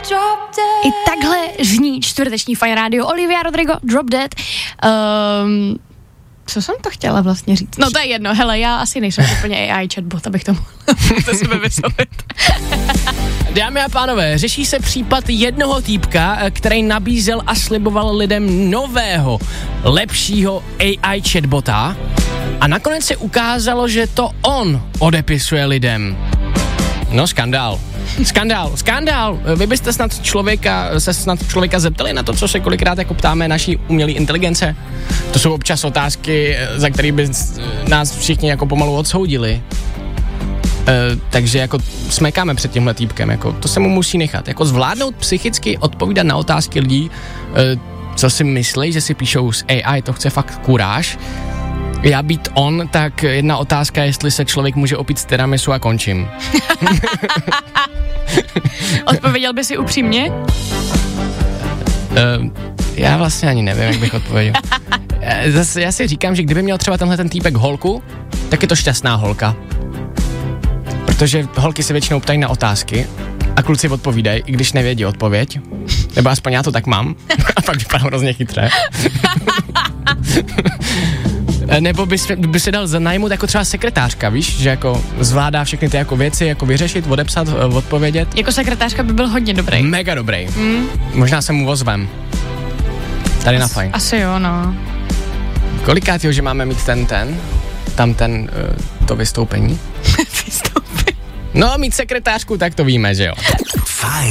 I takhle zní čtvrteční Fajn rádio. Olivia Rodrigo, Drop Dead. Co jsem to chtěla vlastně říct? No to je jedno, hele, já asi nejsem úplně AI chatbot, abych to mohla sebe vyslovit. Dámy a pánové, řeší se případ jednoho týpka, který nabízel a sliboval lidem nového, lepšího AI chatbota a nakonec se ukázalo, že to on odepisuje lidem. No, skandál. Vy byste snad člověka zeptali na to, co se kolikrát jako ptáme naší umělé inteligence? To jsou občas otázky, za které by nás všichni jako pomalu odsoudili. Takže jako smekáme před tímhle týpkem, jako to se mu musí nechat. Jako zvládnout psychicky odpovídat na otázky lidí, co si myslí, že si píšou z AI, to chce fakt kuráž. Já být on, tak jedna otázka, jestli se člověk může opít z tiramisu a končím. Odpověděl by si upřímně? Já vlastně ani nevím, jak bych odpověděl. Zase já si říkám, že kdyby měl třeba tenhle ten týpek holku, tak je to šťastná holka. Protože holky se většinou ptají na otázky a kluci odpovídají, i když nevědí odpověď. Nebo aspoň já to tak mám. A pak vypadám hrozně chytré. Nebo by se dal zanajmout jako třeba sekretářka, víš, že jako zvládá všechny ty jako věci, jako vyřešit, odepsat, odpovědět. Jako sekretářka by byl hodně dobrý. Mega dobrý. Možná se mu ozvem. Tady na Fajn. Asi jo, no. Kolikátýho, že máme mít to vystoupení? Vystoupení? No, mít sekretářku, tak to víme, že jo. Fajn.